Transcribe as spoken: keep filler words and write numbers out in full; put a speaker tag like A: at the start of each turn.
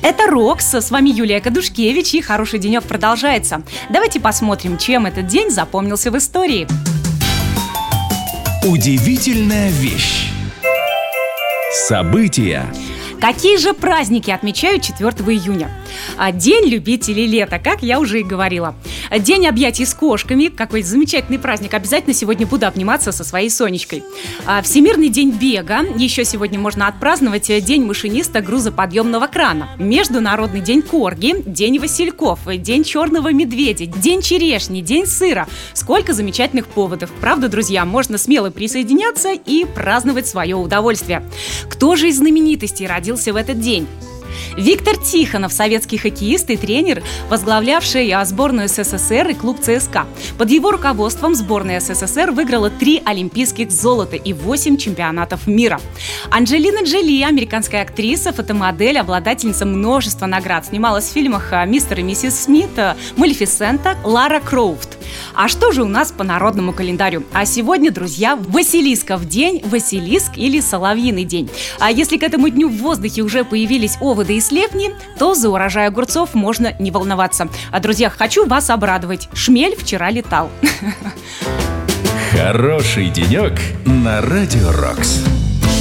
A: Это Рокс, с вами Юлия Кадушкевич, и хороший денек продолжается. Давайте посмотрим, чем этот день запомнился в истории.
B: Удивительная вещь. События.
A: Какие же праздники отмечают четвёртого июня? День любителей лета, как я уже и говорила. День объятий с кошками. Какой замечательный праздник. Обязательно сегодня буду обниматься со своей Сонечкой. Всемирный день бега. Еще сегодня можно отпраздновать День машиниста грузоподъемного крана. Международный день корги. День васильков. День черного медведя. День черешни. День сыра. Сколько замечательных поводов. Правда, друзья, можно смело присоединяться и праздновать свое удовольствие. Кто же из знаменитостей родился в этот день? Виктор Тихонов, советский хоккеист и тренер, возглавлявший сборную СССР и клуб ЦСКА. Под его руководством сборная СССР выиграла три олимпийских золота и восемь чемпионатов мира. Анджелина Джоли, американская актриса, фотомодель, обладательница множества наград. Снималась в фильмах «Мистер и миссис Смит», «Малефисента», «Лара Крофт». А что же у нас по народному календарю? А сегодня, друзья, Василисков день, Василиск или Соловьиный день. А если к этому дню в воздухе уже появились оводы и слепни, то за урожай огурцов можно не волноваться. А, друзья, хочу вас обрадовать. Шмель вчера летал.
B: Хороший денек на Радио Рокс.